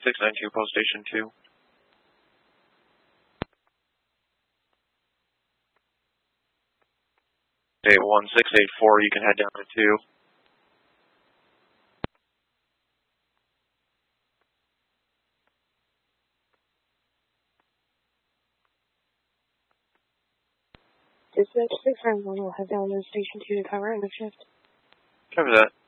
692, post station 2. Okay, 1684, you can head down to 2. Dispatch 691 will head down to station 2 to cover end of shift. Cover that.